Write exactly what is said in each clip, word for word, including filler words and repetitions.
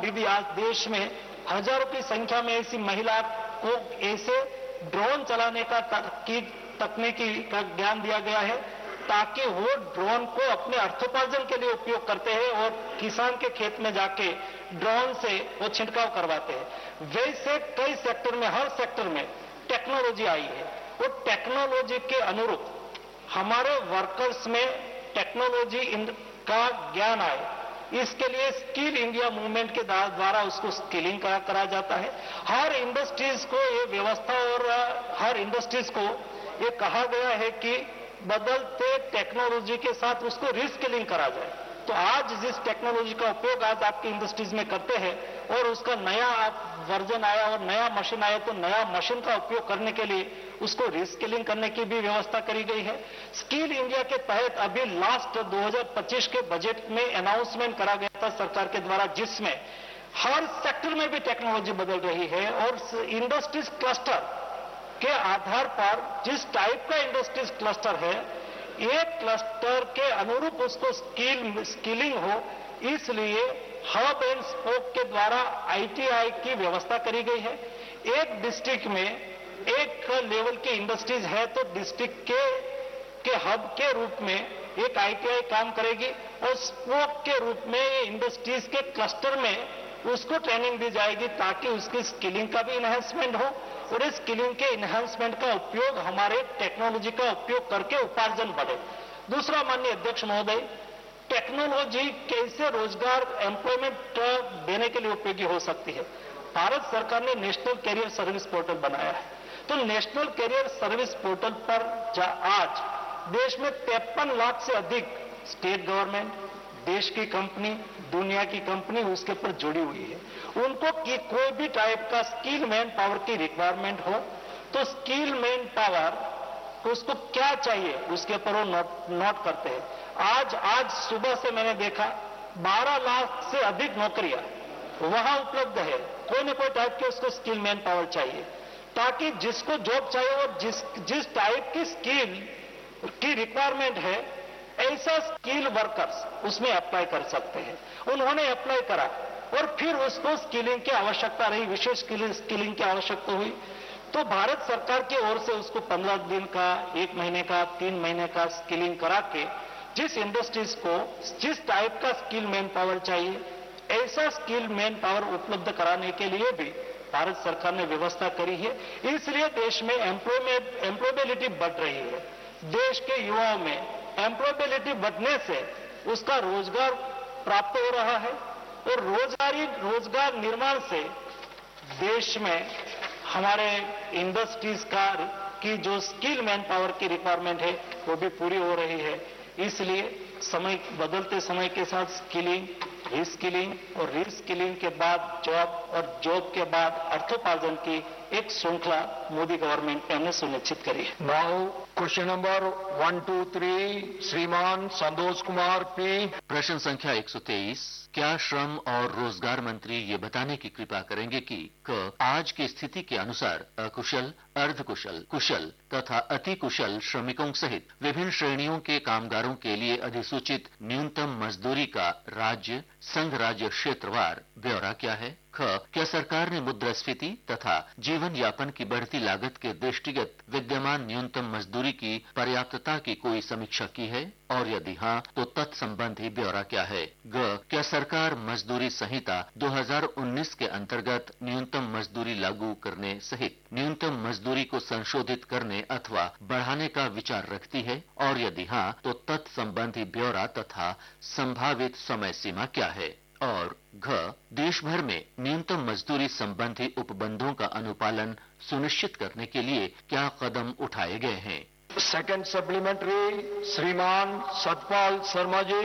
दीदी आज देश में हजारों की संख्या में ऐसी महिला को ऐसे ड्रोन चलाने का की तकनीकी का ज्ञान दिया गया है ताकि वो ड्रोन को अपने अर्थोपार्जन के लिए उपयोग करते हैं और किसान के खेत में जाके ड्रोन से वो छिड़काव करवाते हैं। वैसे कई सेक्टर में, हर सेक्टर में टेक्नोलॉजी आई है। वो टेक्नोलॉजी के अनुरूप हमारे वर्कर्स में टेक्नोलॉजी का ज्ञान आए, इसके लिए स्किल इंडिया मूवमेंट के द्वारा उसको स्किलिंग करा, करा जाता है। हर इंडस्ट्रीज को ये व्यवस्था और हर इंडस्ट्रीज को ये कहा गया है कि बदलते टेक्नोलॉजी के साथ उसको रिस्किलिंग करा जाए। तो आज जिस टेक्नोलॉजी का उपयोग आज आपकी इंडस्ट्रीज में करते हैं और उसका नया वर्जन आया और नया मशीन आया, तो नया मशीन का उपयोग करने के लिए उसको रिस्किलिंग करने की भी व्यवस्था करी गई है। स्किल इंडिया के तहत अभी लास्ट दो हज़ार पच्चीस के बजट में अनाउंसमेंट करा गया था सरकार के द्वारा, जिसमें हर सेक्टर में भी टेक्नोलॉजी बदल रही है और इंडस्ट्रीज क्लस्टर के आधार पर जिस टाइप का इंडस्ट्रीज क्लस्टर है, एक क्लस्टर के अनुरूप उसको स्किल स्किलिंग हो, इसलिए हब एंड स्पोक के द्वारा आईटीआई की व्यवस्था करी गई है। एक डिस्ट्रिक्ट में एक लेवल की इंडस्ट्रीज है तो डिस्ट्रिक्ट के के हब के रूप में एक आईटीआई काम करेगी और स्पोक के रूप में इंडस्ट्रीज के क्लस्टर में उसको ट्रेनिंग दी जाएगी ताकि उसकी स्किलिंग का भी इनहेंसमेंट हो और इस स्किलिंग के इनहेंसमेंट का उपयोग हमारे टेक्नोलॉजी का उपयोग करके उपार्जन बढ़े। दूसरा, माननीय अध्यक्ष महोदय, टेक्नोलॉजी कैसे रोजगार एम्प्लॉयमेंट देने के लिए उपयोगी हो सकती है। भारत सरकार ने नेशनल कैरियर सर्विस पोर्टल बनाया है, तो नेशनल कैरियर सर्विस पोर्टल पर आज देश में तिरपन लाख से अधिक स्टेट गवर्नमेंट, देश की कंपनी, दुनिया की कंपनी उसके ऊपर जुड़ी हुई है। उनको कि कोई भी टाइप का स्किल मैन पावर की रिक्वायरमेंट हो तो स्किल मैन पावर उसको क्या चाहिए उसके ऊपर वो नोट नोट करते हैं। आज आज सुबह से मैंने देखा बारह लाख से अधिक नौकरियां वहां उपलब्ध है। कोई न कोई टाइप के उसको स्किल मैन पावर चाहिए ताकि जिसको जॉब चाहिए और जिस जिस टाइप की स्किल की रिक्वायरमेंट है ऐसा स्किल वर्कर्स उसमें अप्लाई कर सकते हैं। उन्होंने अप्लाई करा और फिर उसको स्किलिंग की आवश्यकता रही, विशेष स्किलिंग की आवश्यकता हुई, तो भारत सरकार की ओर से उसको पंद्रह दिन का, एक महीने का, तीन महीने का स्किलिंग करा के जिस इंडस्ट्रीज को जिस टाइप का स्किल मैन पावर चाहिए ऐसा स्किल मैन पावर उपलब्ध कराने के लिए भी भारत सरकार ने व्यवस्था करी है। इसलिए देश में एम्प्लॉयमेंट एम्प्लॉयबिलिटी बढ़ रही है। देश के युवाओं में एम्प्लॉयबिलिटी बढ़ने से उसका रोजगार प्राप्त हो रहा है और रोजगारी रोजगार निर्माण से देश में हमारे इंडस्ट्रीज का की जो स्किल मैन पावर की रिक्वायरमेंट है वो भी पूरी हो रही है। इसलिए समय बदलते समय के साथ स्किलिंग, रीस्किलिंग और रीस्किलिंग के बाद जॉब और जॉब के बाद अर्थोपार्जन की एक श्रृंखला मोदी गवर्नमेंट ने सुनिश्चित करी है। Now question number one two three, श्रीमान संतोष कुमार पी। प्रश्न संख्या एक सौ तेईस। क्या श्रम और रोजगार मंत्री ये बताने की कृपा करेंगे कि क आज की स्थिति के अनुसार अकुशल, अर्धकुशल, कुशल तथा अति कुशल श्रमिकों सहित विभिन्न श्रेणियों के कामगारों के लिए अधिसूचित न्यूनतम मजदूरी का राज्य, संघ राज्य क्षेत्रवार ब्यौरा क्या है? ख क्या सरकार ने मुद्रास्फीति तथा जीवन यापन की बढ़ती लागत के दृष्टिगत विद्यमान न्यूनतम मजदूरी की पर्याप्तता की कोई समीक्षा की है और यदि हाँ तो तत्संबंधी ब्यौरा क्या है? ग क्या सरकार मजदूरी संहिता दो हज़ार उन्नीस के अंतर्गत न्यूनतम मजदूरी लागू करने सहित न्यूनतम मजदूरी को संशोधित करने अथवा बढ़ाने का विचार रखती है और यदि हाँ तो तत्संबंधी ब्यौरा तथा संभावित समय सीमा क्या है? और घ देश भर में न्यूनतम मजदूरी संबंधी उपबंधों का अनुपालन सुनिश्चित करने के लिए क्या कदम उठाए गए हैं? सेकंड सप्लीमेंट्री, श्रीमान सतपाल शर्मा जी।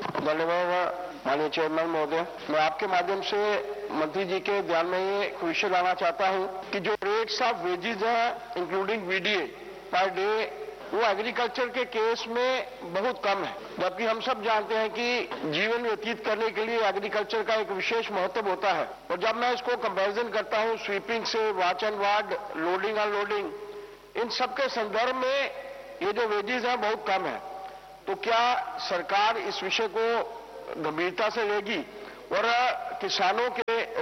धन्यवाद माननीय चेयरमैन महोदय, मैं आपके माध्यम से मंत्री जी के ध्यान में ये विषय लाना चाहता हूँ कि जो रेट्स ऑफ वेजेज है इंक्लूडिंग वीडीए पर डे वो एग्रीकल्चर के केस में बहुत कम है, जबकि हम सब जानते हैं कि जीवन व्यतीत करने के लिए एग्रीकल्चर का एक विशेष महत्व होता है। और जब मैं इसको कंपैरिजन करता हूँ स्वीपिंग से, watch and ward, loading unloading, इन सब के संदर्भ में ये जो वेजेज हैं बहुत कम है। तो क्या सरकार इस विषय को गंभीरता से लेगी और किसानों के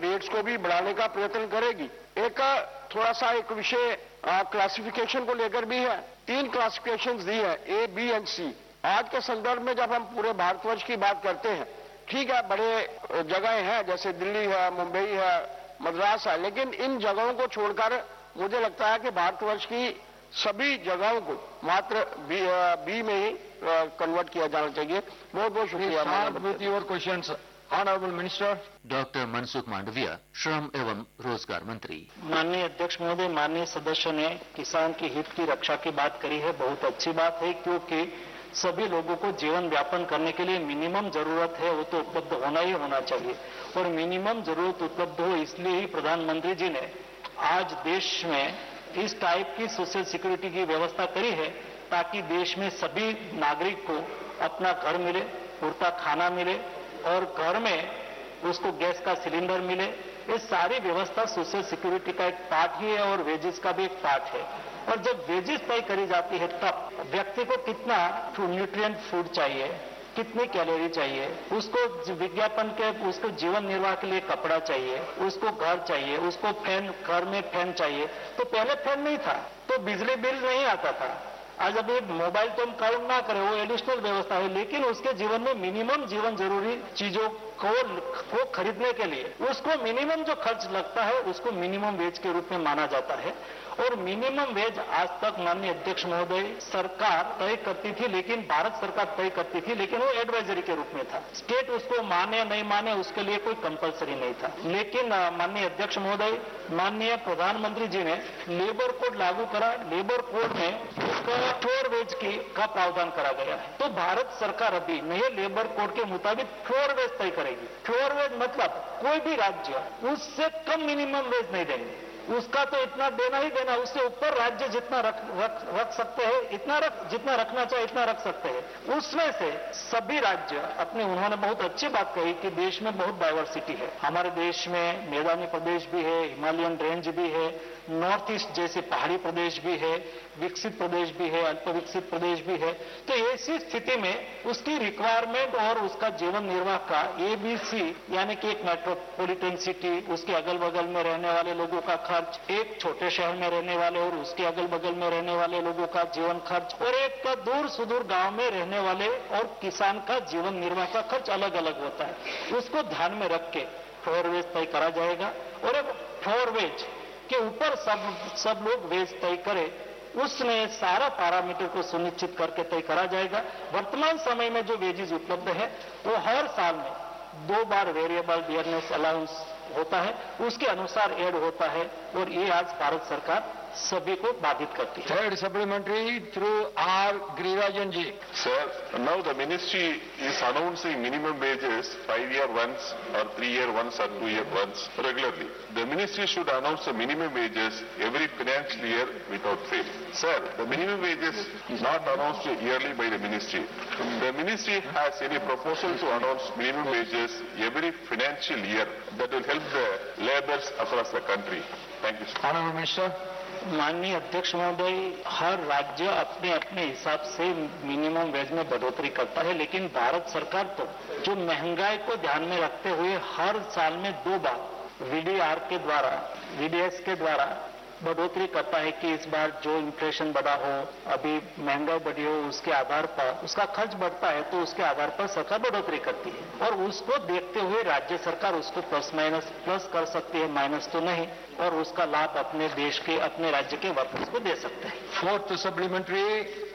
रेट्स को भी बढ़ाने का प्रयत्न करेगी। एक थोड़ा सा एक विषय क्लासिफिकेशन को लेकर भी है। तीन क्लासिफिकेशन दी है, ए, बी एंड सी। आज के संदर्भ में जब हम पूरे भारतवर्ष की बात करते हैं, ठीक है बड़े जगह हैं जैसे दिल्ली है, मुंबई है, मद्रास है, लेकिन इन जगहों को छोड़कर मुझे लगता है कि भारतवर्ष की सभी जगहों को मात्र बी, बी में ही कन्वर्ट किया जाना चाहिए। बहुत बहुत शुक्रिया। With your questions honourable minister doctor Mansukh Mandaviya, श्रम एवं रोजगार मंत्री। माननीय अध्यक्ष महोदय, माननीय सदस्य ने किसान के हित की रक्षा की बात करी है। बहुत अच्छी बात है, क्योंकि सभी लोगों को जीवन व्यापन करने के लिए मिनिमम जरूरत है वो तो उपलब्ध होना ही होना चाहिए। और मिनिमम जरूरत उपलब्ध हो इसलिए ही प्रधानमंत्री जी ने आज देश में इस टाइप की सोशल सिक्योरिटी की व्यवस्था करी है, ताकि देश में सभी नागरिक को अपना घर मिले, पूरता खाना मिले और घर में उसको गैस का सिलेंडर मिले। ये सारी व्यवस्था सोशल सिक्योरिटी का एक पार्ट ही है और वेजेस का भी एक पार्ट है। और जब वेजेस तय करी जाती है तब व्यक्ति को कितना न्यूट्रिएंट फूड चाहिए, कितनी कैलोरी चाहिए, उसको विज्ञापन के उसको जीवन निर्वाह के लिए कपड़ा चाहिए, उसको घर चाहिए, उसको फैन, घर में फैन चाहिए। तो पहले फैन नहीं था तो बिजली बिल नहीं आता था। आज अभी मोबाइल तो हम काउंट ना करें, वो एडिशनल व्यवस्था है, लेकिन उसके जीवन में मिनिमम जीवन जरूरी चीजों को, को खरीदने के लिए उसको मिनिमम जो खर्च लगता है उसको मिनिमम वेज के रूप में माना जाता है। और मिनिमम वेज आज तक माननीय अध्यक्ष महोदय सरकार तय करती थी, लेकिन भारत सरकार तय करती थी, लेकिन वो एडवाइजरी के रूप में था। स्टेट उसको माने नहीं माने उसके लिए कोई कंपलसरी नहीं था। लेकिन माननीय अध्यक्ष महोदय, माननीय प्रधानमंत्री जी ने लेबर कोड लागू करा। लेबर कोड में फ्लोर वेज की का प्रावधान करा गया है। तो भारत सरकार अभी नए लेबर कोड के मुताबिक फ्लोर वेज तय करेगी। फ्लोर वेज मतलब कोई भी राज्य उससे कम मिनिमम वेज नहीं देंगे, उसका तो इतना देना ही देना, उससे ऊपर राज्य जितना रख रख रख सकते हैं, इतना रख जितना रखना चाहे इतना रख सकते हैं। उसमें से सभी राज्य अपने, उन्होंने बहुत अच्छी बात कही कि देश में बहुत डाइवर्सिटी है। हमारे देश में मैदानी प्रदेश भी है, हिमालयन रेंज भी है, नॉर्थ ईस्ट जैसे पहाड़ी प्रदेश भी है, विकसित प्रदेश भी है, अल्प विकसित प्रदेश भी है। तो ऐसी स्थिति में उसकी रिक्वायरमेंट और उसका जीवन निर्वाह का एबीसी यानी कि एक मेट्रोपॉलिटन सिटी, उसके अगल बगल में रहने वाले लोगों का खर्च, एक छोटे शहर में रहने वाले और उसके अगल बगल में रहने वाले लोगों का जीवन खर्च, और एक का दूर सुदूर गांव में रहने वाले और किसान का जीवन निर्वाह का खर्च अलग अलग होता है। उसको ध्यान में रख के फ्लोर वेज तय करा जाएगा और एक फ्लोर वेज के ऊपर सब सब लोग वेज तय करे, उसमें सारा पैरामीटर को सुनिश्चित करके तय करा जाएगा। वर्तमान समय में जो वेजेस उपलब्ध है वो हर साल में दो बार वेरिएबल डियरनेस अलाउंस होता है, उसके अनुसार ऐड होता है और ये आज भारत सरकार सभी को बाधित करती है। Third supplementary through are Girirajan ji. Sir, now the ministry is announcing minimum wages five year once or three year once or two year once regularly. The ministry should announce the minimum wages every financial year without fail. Sir, the minimum wages is not announced yearly by the ministry. The ministry has any proposal to announce minimum wages every financial year that will help the laborers across the country. Thank you, sir. Honorable Minister. माननीय अध्यक्ष महोदय, हर राज्य अपने अपने हिसाब से minimum wage में बढ़ोतरी करता है, लेकिन भारत सरकार तो जो महंगाई को ध्यान में रखते हुए हर साल में दो बार वीडीआर के द्वारा, वीडीएस के द्वारा बढ़ोतरी करता है कि इस बार जो इन्फ्लेशन बढ़ा हो, अभी महंगाई बढ़ी हो, उसके आधार पर उसका खर्च बढ़ता है तो उसके आधार पर सरकार बढ़ोतरी करती है और उसको देखते हुए राज्य सरकार उसको प्लस माइनस प्लस कर सकती है, माइनस तो नहीं, और उसका लाभ अपने देश के, अपने राज्य के वर्कर्स को दे सकते हैं। Fourth supplementary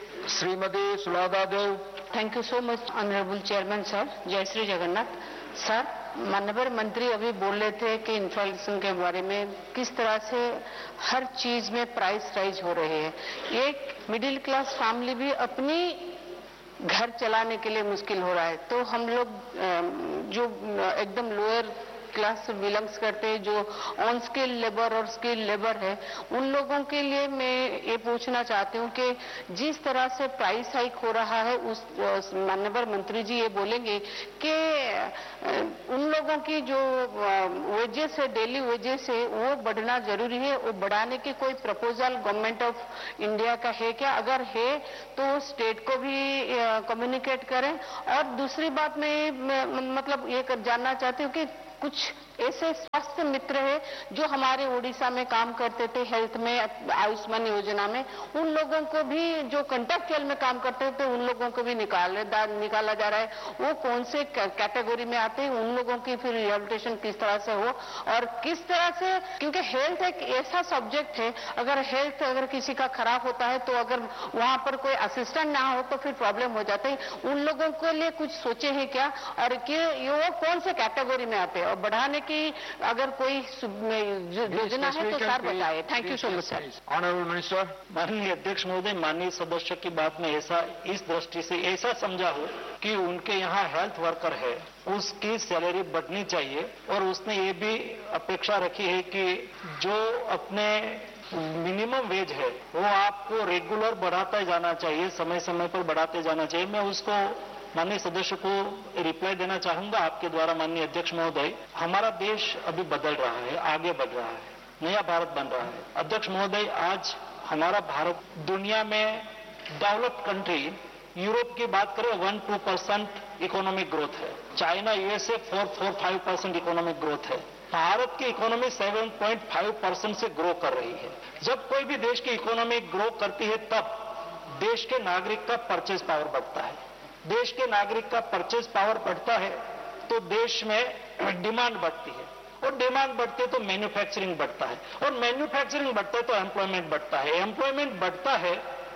Shrimati सुलादा Dev. Thank you so much honourable chairman sir. जय श्री जगन्नाथ सर। माननीय मंत्री अभी बोल रहे थे कि इन्फ्लेशन के बारे में किस तरह से हर चीज में प्राइस राइज हो रहे हैं। एक मिडिल क्लास फैमिली भी अपनी घर चलाने के लिए मुश्किल हो रहा है, तो हम लोग जो एकदम लोअर क्लास से बिलोंग्स करते हैं, जो ऑन स्किल लेबर और स्किल लेबर है, उन लोगों के लिए मैं ये पूछना चाहती हूँ कि जिस तरह से प्राइस हाइक हो रहा है, उस माननीय मंत्री जी ये बोलेंगे कि उन लोगों की जो वेजेस है, डेली वेजेस है, वो बढ़ना जरूरी है, वो बढ़ाने की कोई प्रपोजल गवर्नमेंट ऑफ इंडिया का है क्या? अगर है तो स्टेट को भी कम्युनिकेट करें। और दूसरी बात मैं, मैं मतलब ये जानना चाहती हूँ कि कुछ ऐसे स्वास्थ्य मित्र है जो हमारे उड़ीसा में काम करते थे हेल्थ में, आयुष्मान योजना में, उन लोगों को भी, जो कंट्रैक्चुअल में काम करते थे उन लोगों को भी निकाल निकाला जा रहा है। वो कौन से कैटेगरी में आते हैं, उन लोगों की फिर रिहेबिलिटेशन किस तरह से हो और किस तरह से, क्योंकि हेल्थ एक ऐसा सब्जेक्ट है, अगर हेल्थ अगर किसी का खराब होता है तो अगर वहां पर कोई असिस्टेंट ना हो तो फिर प्रॉब्लम हो जाता है। उन लोगों के लिए कुछ सोचे हैं क्या, और कि ये वो कौन से कैटेगरी में आते हैं, और बढ़ाने की अगर कोई योजना है तो सर बताए। Thank you so much sir. Honourable minister. माननीय अध्यक्ष महोदय, माननीय सदस्य की बात में ऐसा इस दृष्टि से ऐसा समझा हो कि उनके यहाँ हेल्थ वर्कर है, उसकी सैलरी बढ़नी चाहिए, और उसने ये भी अपेक्षा रखी है कि जो अपने मिनिमम वेज है वो आपको रेगुलर बढ़ाता जाना चाहिए, समय समय पर बढ़ाते जाना चाहिए। मैं उसको माननीय सदस्य को रिप्लाई देना चाहूंगा आपके द्वारा। माननीय अध्यक्ष महोदय, हमारा देश अभी बदल रहा है, आगे बढ़ रहा है, नया भारत बन रहा है। अध्यक्ष महोदय, आज हमारा भारत दुनिया में डेवलप्ड कंट्री, यूरोप की बात करें one two percent economic growth है, China USA four four five percent economic growth है, भारत की economy seven point five percent से ग्रो कर रही है। जब कोई भी देश की इकोनॉमी ग्रो करती है तब देश के नागरिक का परचेज पावर बढ़ता है। देश के नागरिक का परचेज पावर बढ़ता है तो देश में डिमांड बढ़ती है, और डिमांड बढ़ती है तो मैन्युफैक्चरिंग बढ़ता है, और मैन्युफैक्चरिंग बढ़ता है तो एम्प्लॉयमेंट बढ़ता है, एम्प्लॉयमेंट बढ़ता है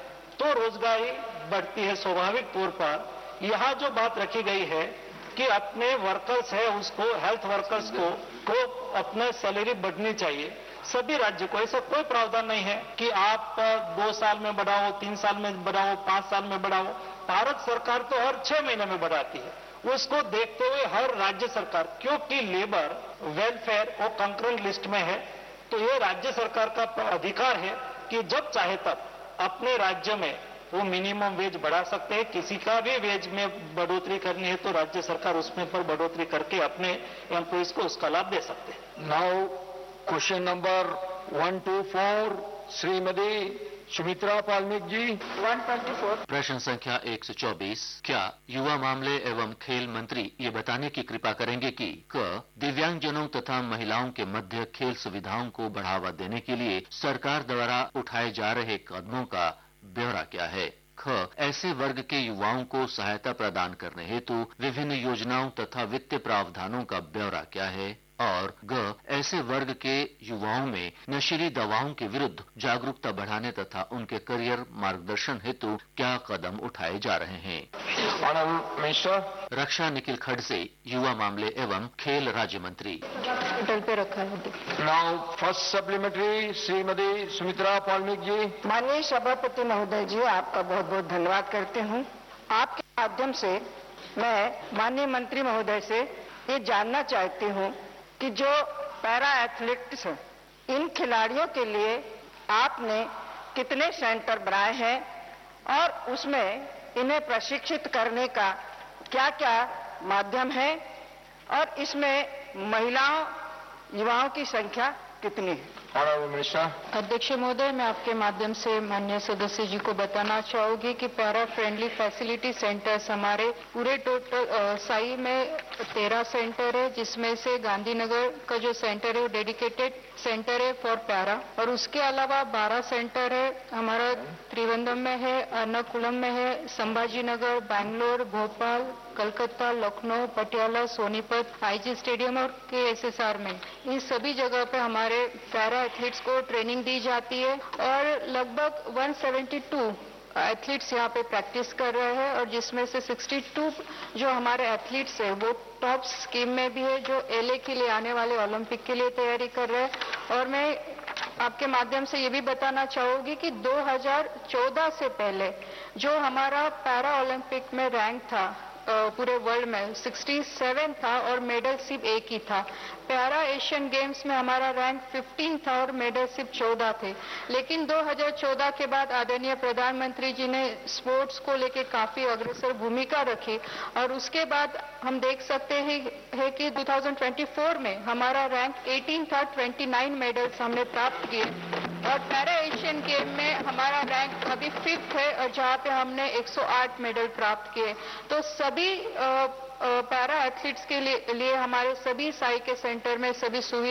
तो रोजगारी बढ़ती है। स्वाभाविक तौर पर यहां जो बात रखी गई है कि अपने वर्कर्स है उसको, हेल्थ वर्कर्स को, को अपना सैलरी बढ़नी चाहिए, सभी राज्य को। ऐसा कोई प्रावधान नहीं है कि आप दो साल में बढ़ाओ, तीन साल में बढ़ाओ, पांच साल में बढ़ाओ। भारत सरकार तो हर छह महीने में बढ़ाती है। उसको देखते हुए हर राज्य सरकार, क्योंकि लेबर वेलफेयर वो कंकरेंट लिस्ट में है, तो ये राज्य सरकार का अधिकार है कि जब चाहे तब अपने राज्य में वो मिनिमम वेज बढ़ा सकते हैं। किसी का भी वेज में बढ़ोतरी करनी है तो राज्य सरकार उसमें पर बढ़ोतरी करके अपने एम्प्लॉइज को उसका लाभ दे सकते हैं। Now question number one two four, Shrimati Sumitra पालनिक जी। One twenty four. प्रश्न संख्या एक सौ चौबीस। क्या युवा मामले एवं खेल मंत्री ये बताने की कृपा करेंगे कि क दिव्यांगजनों तथा महिलाओं के मध्य खेल सुविधाओं को बढ़ावा देने के लिए सरकार द्वारा उठाए जा रहे कदमों का ब्यौरा क्या है? ख ऐसे वर्ग के युवाओं को सहायता प्रदान करने हेतु विभिन्न योजनाओं तथा वित्तीय प्रावधानों का ब्यौरा क्या है? और ग ऐसे वर्ग के युवाओं में नशीली दवाओं के विरुद्ध जागरूकता बढ़ाने तथा उनके करियर मार्गदर्शन हेतु क्या कदम उठाए जा रहे हैं? Honourable minister. रक्षा निखिल खड़से, युवा मामले एवं खेल राज्य मंत्री। टेबल पे रखा है। Now first supplementary, Shrimati Sumitra पालनिक जी। माननीय सभापति महोदय जी, आपका बहुत बहुत धन्यवाद करते हूँ। आपके माध्यम से मैं माननीय मंत्री महोदय से ये जानना चाहती हूँ कि जो पैरा एथलीट्स हैं, इन खिलाड़ियों के लिए आपने कितने सेंटर बनाए हैं और उसमें इन्हें प्रशिक्षित करने का क्या क्या माध्यम है, और इसमें महिलाओं युवाओं की संख्या कितनी है? Honourable minister. अध्यक्ष महोदय, मैं आपके माध्यम से माननीय सदस्य जी को बताना चाहूंगी कि पैरा फ्रेंडली फैसिलिटी सेंटर्स हमारे पूरे टोटल साई में तेरह सेंटर है, जिसमें से गांधीनगर का जो सेंटर है वो डेडिकेटेड सेंटर है फॉर पैरा, और उसके अलावा बारह सेंटर है हमारा त्रिवेंद्रम में है, एर्नाकुलम में है, संभाजी नगर, बैंगलोर, भोपाल, कलकत्ता, लखनऊ, पटियाला, सोनीपत, आईजी स्टेडियम और के एस एस आर में। इन सभी जगह पे हमारे पैरा एथलीट्स को ट्रेनिंग दी जाती है, और लगभग एक सौ बहत्तर एथलीट्स यहाँ पे प्रैक्टिस कर रहे हैं, और जिसमें से बासठ जो हमारे एथलीट्स हैं वो टॉप स्कीम में भी है, जो एलए के लिए आने वाले ओलंपिक के लिए तैयारी कर रहे हैं। और मैं आपके माध्यम से ये भी बताना चाहूंगी कि दो हज़ार चौदह से पहले जो हमारा पैरा ओलंपिक में रैंक था पूरे वर्ल्ड में सड़सठ था और मेडल सिर्फ एक ही था। पैरा एशियन गेम्स में हमारा रैंक पंद्रह था और मेडल सिर्फ चौदह थे। लेकिन दो हज़ार चौदह के बाद आदरणीय प्रधानमंत्री जी ने स्पोर्ट्स को लेकर काफी अग्रसर भूमिका रखी, और उसके बाद हम देख सकते हैं है कि दो हज़ार चौबीस में हमारा रैंक अठारह था, उनतीस मेडल्स हमने प्राप्त किए, और पैरा एशियन गेम में हमारा रैंक अभी फिफ्थ है, और जहां पे हमने एक सौ आठ मेडल प्राप्त किए। तो सभी पैरा एथलीट्स के लिए, लिए हमारे सभी साई के सेंटर में सभी सुविधा